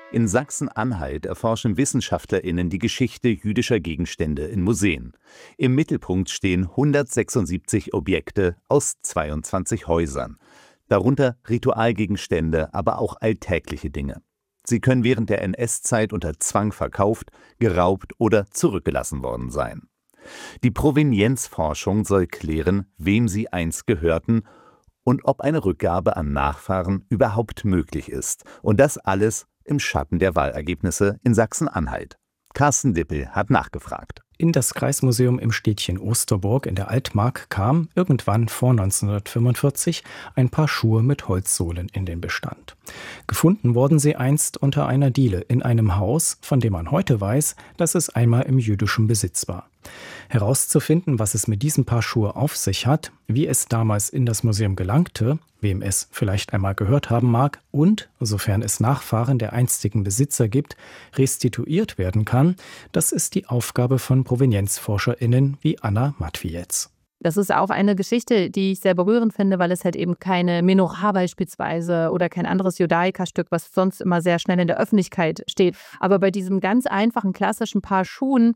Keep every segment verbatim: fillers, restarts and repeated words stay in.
In Sachsen-Anhalt erforschen WissenschaftlerInnen die Geschichte jüdischer Gegenstände in Museen. Im Mittelpunkt stehen hundertsechsundsiebzig Objekte aus zweiundzwanzig Häusern. Darunter Ritualgegenstände, aber auch alltägliche Dinge. Sie können während der N S-Zeit unter Zwang verkauft, geraubt oder zurückgelassen worden sein. Die Provenienzforschung soll klären, wem sie einst gehörten und ob eine Rückgabe an Nachfahren überhaupt möglich ist. Und das alles im Schatten der Wahlergebnisse in Sachsen-Anhalt. Carsten Dippel hat nachgefragt. In das Kreismuseum im Städtchen Osterburg in der Altmark kam irgendwann vor neunzehnhundertfünfundvierzig ein Paar Schuhe mit Holzsohlen in den Bestand. Gefunden wurden sie einst unter einer Diele in einem Haus, von dem man heute weiß, dass es einmal im jüdischen Besitz war. Herauszufinden, was es mit diesem Paar Schuhe auf sich hat, wie es damals in das Museum gelangte, wem es vielleicht einmal gehört haben mag und, sofern es Nachfahren der einstigen Besitzer gibt, restituiert werden kann, das ist die Aufgabe von ProvenienzforscherInnen wie Anna Matwiec. Das ist auch eine Geschichte, die ich sehr berührend finde, weil es halt eben keine Menorah beispielsweise oder kein anderes Judaica-Stück, was sonst immer sehr schnell in der Öffentlichkeit steht. Aber bei diesem ganz einfachen, klassischen Paar Schuhen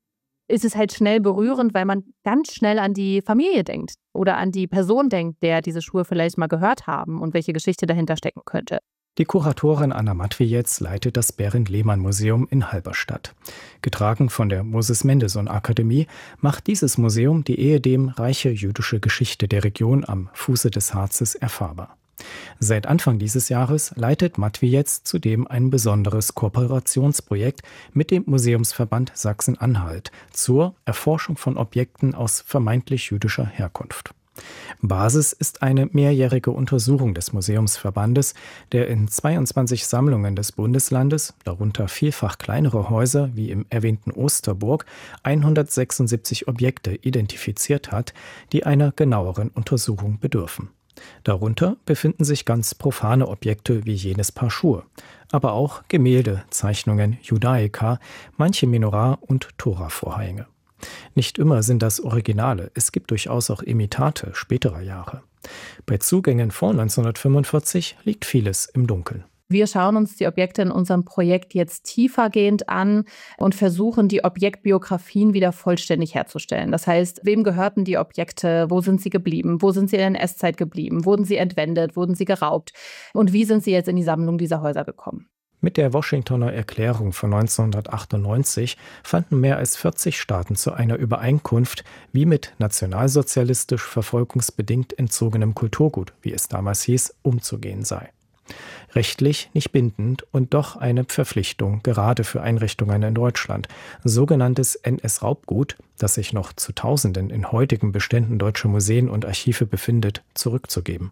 ist es halt schnell berührend, weil man ganz schnell an die Familie denkt oder an die Person denkt, der diese Schuhe vielleicht mal gehört haben und welche Geschichte dahinter stecken könnte. Die Kuratorin Anna Matwiec leitet das Berend-Lehmann-Museum in Halberstadt. Getragen von der Moses-Mendelssohn-Akademie macht dieses Museum die ehedem reiche jüdische Geschichte der Region am Fuße des Harzes erfahrbar. Seit Anfang dieses Jahres leitet Matwiec zudem ein besonderes Kooperationsprojekt mit dem Museumsverband Sachsen-Anhalt zur Erforschung von Objekten aus vermeintlich jüdischer Herkunft. Basis ist eine mehrjährige Untersuchung des Museumsverbandes, der in zweiundzwanzig Sammlungen des Bundeslandes, darunter vielfach kleinere Häuser wie im erwähnten Osterburg, hundertsechsundsiebzig Objekte identifiziert hat, die einer genaueren Untersuchung bedürfen. Darunter befinden sich ganz profane Objekte wie jenes Paar Schuhe, aber auch Gemälde, Zeichnungen, Judaica, manche Menorah und Tora-Vorhänge. Nicht immer sind das Originale, es gibt durchaus auch Imitate späterer Jahre. Bei Zugängen vor neunzehnhundertfünfundvierzig liegt vieles im Dunkeln. Wir schauen uns die Objekte in unserem Projekt jetzt tiefergehend an und versuchen, die Objektbiografien wieder vollständig herzustellen. Das heißt, wem gehörten die Objekte, wo sind sie geblieben, wo sind sie in der N S-Zeit geblieben, wurden sie entwendet, wurden sie geraubt und wie sind sie jetzt in die Sammlung dieser Häuser gekommen. Mit der Washingtoner Erklärung von neunzehnhundertachtundneunzig fanden mehr als vierzig Staaten zu einer Übereinkunft, wie mit nationalsozialistisch verfolgungsbedingt entzogenem Kulturgut, wie es damals hieß, umzugehen sei. Rechtlich nicht bindend und doch eine Verpflichtung, gerade für Einrichtungen in Deutschland, sogenanntes N S-Raubgut, das sich noch zu Tausenden in heutigen Beständen deutscher Museen und Archive befindet, zurückzugeben.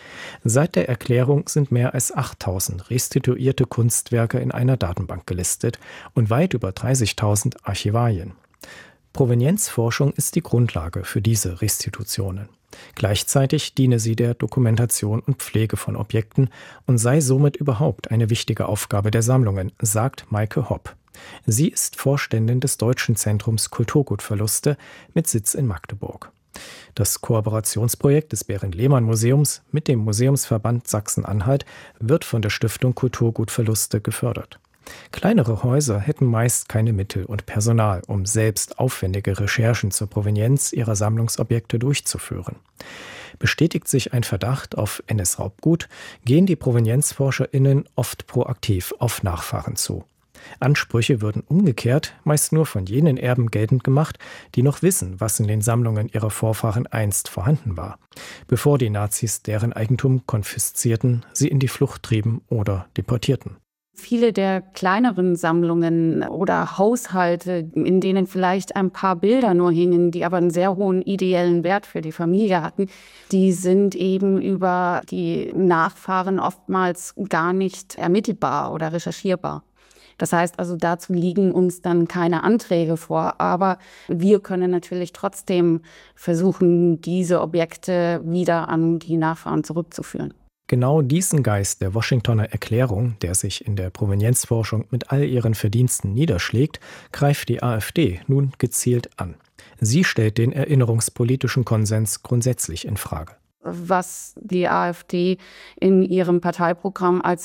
Seit der Erklärung sind mehr als achttausend restituierte Kunstwerke in einer Datenbank gelistet und weit über dreißigtausend Archivalien. Provenienzforschung ist die Grundlage für diese Restitutionen. Gleichzeitig diene sie der Dokumentation und Pflege von Objekten und sei somit überhaupt eine wichtige Aufgabe der Sammlungen, sagt Maike Hopp. Sie ist Vorständin des Deutschen Zentrums Kulturgutverluste mit Sitz in Magdeburg. Das Kooperationsprojekt des Berend-Lehmann-Museums mit dem Museumsverband Sachsen-Anhalt wird von der Stiftung Kulturgutverluste gefördert. Kleinere Häuser hätten meist keine Mittel und Personal, um selbst aufwendige Recherchen zur Provenienz ihrer Sammlungsobjekte durchzuführen. Bestätigt sich ein Verdacht auf N S-Raubgut, gehen die ProvenienzforscherInnen oft proaktiv auf Nachfahren zu. Ansprüche würden umgekehrt meist nur von jenen Erben geltend gemacht, die noch wissen, was in den Sammlungen ihrer Vorfahren einst vorhanden war, bevor die Nazis deren Eigentum konfiszierten, sie in die Flucht trieben oder deportierten. Viele der kleineren Sammlungen oder Haushalte, in denen vielleicht ein paar Bilder nur hingen, die aber einen sehr hohen ideellen Wert für die Familie hatten, die sind eben über die Nachfahren oftmals gar nicht ermittelbar oder recherchierbar. Das heißt also, dazu liegen uns dann keine Anträge vor, aber wir können natürlich trotzdem versuchen, diese Objekte wieder an die Nachfahren zurückzuführen. Genau diesen Geist der Washingtoner Erklärung, der sich in der Provenienzforschung mit all ihren Verdiensten niederschlägt, greift die AfD nun gezielt an. Sie stellt den erinnerungspolitischen Konsens grundsätzlich in Frage. Was die AfD in ihrem Parteiprogramm als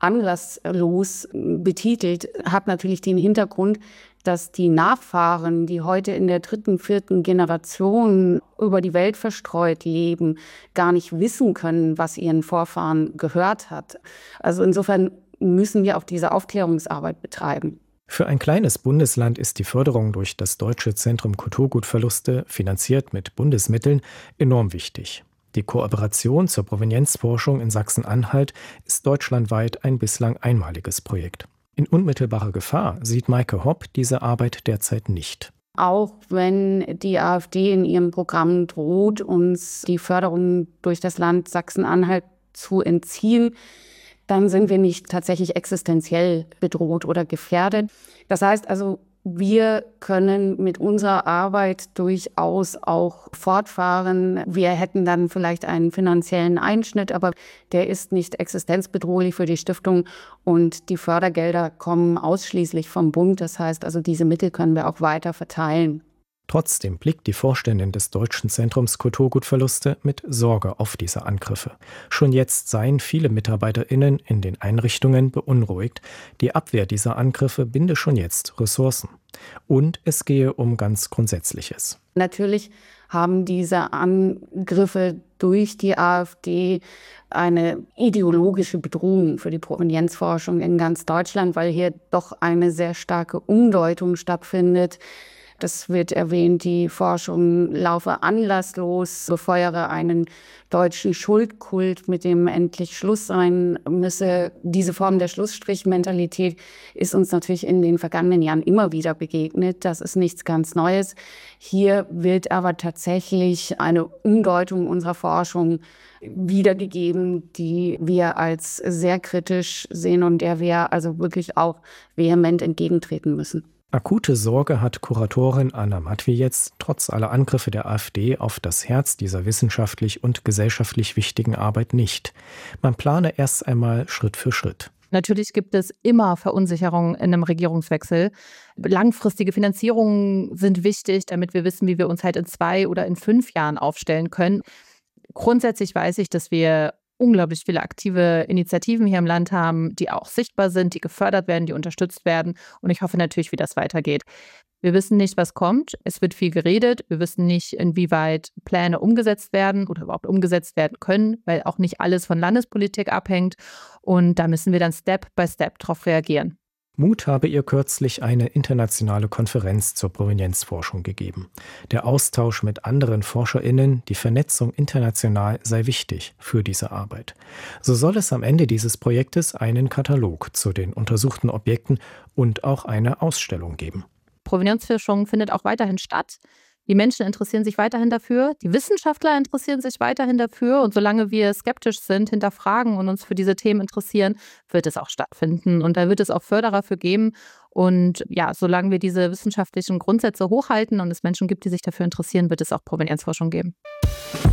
anlasslos betitelt, hat natürlich den Hintergrund, dass die Nachfahren, die heute in der dritten, vierten Generation über die Welt verstreut leben, gar nicht wissen können, was ihren Vorfahren gehört hat. Also insofern müssen wir auch diese Aufklärungsarbeit betreiben. Für ein kleines Bundesland ist die Förderung durch das Deutsche Zentrum Kulturgutverluste, finanziert mit Bundesmitteln, enorm wichtig. Die Kooperation zur Provenienzforschung in Sachsen-Anhalt ist deutschlandweit ein bislang einmaliges Projekt. In unmittelbarer Gefahr sieht Maike Hopp diese Arbeit derzeit nicht. Auch wenn die AfD in ihrem Programm droht, uns die Förderung durch das Land Sachsen-Anhalt zu entziehen, dann sind wir nicht tatsächlich existenziell bedroht oder gefährdet. Das heißt also, wir können mit unserer Arbeit durchaus auch fortfahren. Wir hätten dann vielleicht einen finanziellen Einschnitt, aber der ist nicht existenzbedrohlich für die Stiftung und die Fördergelder kommen ausschließlich vom Bund. Das heißt also, diese Mittel können wir auch weiter verteilen. Trotzdem blickt die Vorständin des Deutschen Zentrums Kulturgutverluste mit Sorge auf diese Angriffe. Schon jetzt seien viele MitarbeiterInnen in den Einrichtungen beunruhigt. Die Abwehr dieser Angriffe binde schon jetzt Ressourcen. Und es gehe um ganz Grundsätzliches. Natürlich haben diese Angriffe durch die AfD eine ideologische Bedrohung für die Provenienzforschung in ganz Deutschland, weil hier doch eine sehr starke Umdeutung stattfindet. Das wird erwähnt, die Forschung laufe anlasslos, befeuere einen deutschen Schuldkult, mit dem endlich Schluss sein müsse. Diese Form der Schlussstrichmentalität ist uns natürlich in den vergangenen Jahren immer wieder begegnet. Das ist nichts ganz Neues. Hier wird aber tatsächlich eine Umdeutung unserer Forschung wiedergegeben, die wir als sehr kritisch sehen und der wir also wirklich auch vehement entgegentreten müssen. Akute Sorge hat Kuratorin Anna Matwijetz trotz aller Angriffe der AfD auf das Herz dieser wissenschaftlich und gesellschaftlich wichtigen Arbeit nicht. Man plane erst einmal Schritt für Schritt. Natürlich gibt es immer Verunsicherung in einem Regierungswechsel. Langfristige Finanzierungen sind wichtig, damit wir wissen, wie wir uns halt in zwei oder in fünf Jahren aufstellen können. Grundsätzlich weiß ich, dass wir unglaublich viele aktive Initiativen hier im Land haben, die auch sichtbar sind, die gefördert werden, die unterstützt werden. Und ich hoffe natürlich, wie das weitergeht. Wir wissen nicht, was kommt. Es wird viel geredet. Wir wissen nicht, inwieweit Pläne umgesetzt werden oder überhaupt umgesetzt werden können, weil auch nicht alles von Landespolitik abhängt. Und da müssen wir dann Step by Step darauf reagieren. Mut habe ihr kürzlich eine internationale Konferenz zur Provenienzforschung gegeben. Der Austausch mit anderen ForscherInnen, die Vernetzung international sei wichtig für diese Arbeit. So soll es am Ende dieses Projektes einen Katalog zu den untersuchten Objekten und auch eine Ausstellung geben. Provenienzforschung findet auch weiterhin statt. Die Menschen interessieren sich weiterhin dafür, die Wissenschaftler interessieren sich weiterhin dafür und solange wir skeptisch sind, hinterfragen und uns für diese Themen interessieren, wird es auch stattfinden und da wird es auch Förderer für geben und ja, solange wir diese wissenschaftlichen Grundsätze hochhalten und es Menschen gibt, die sich dafür interessieren, wird es auch Provenienzforschung geben.